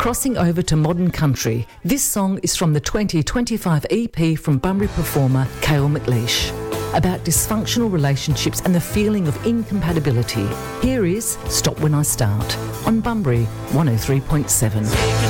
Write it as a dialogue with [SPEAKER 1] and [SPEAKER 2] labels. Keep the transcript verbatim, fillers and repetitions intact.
[SPEAKER 1] Crossing over to modern country, this song is from the twenty twenty-five E P from Bunbury performer Cale McLeish, about dysfunctional relationships and the feeling of incompatibility. Here is Stop When I Start on Bunbury one oh three point seven.